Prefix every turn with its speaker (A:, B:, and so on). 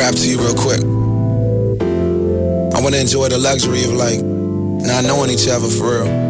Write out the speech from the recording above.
A: rap to you real quick. I wanna enjoy the luxury of like not knowing each other for real.